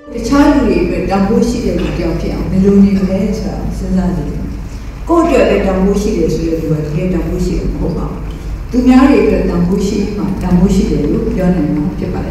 တခြားလူတွေအတွက်တန်ဖိုးရှိတဲ့လူတယောက်ဖြစ်အောင်ဘယ်လိုနေလဲဆိုတာစဉ်းစားကြည့်ကိုယ့်အတွက်ပဲတန်ဖိုးရှိတယ်ဆိုတဲ့လူကတကယ်တန်ဖိုးရှိမှာမဟုတ်ပါဘူးသူများတွေအတွက်တန်ဖိုးရှိမှတန်ဖိုးရှိတယ်လို့ပြောနိုင်မှာဖြစ်ပါတယ်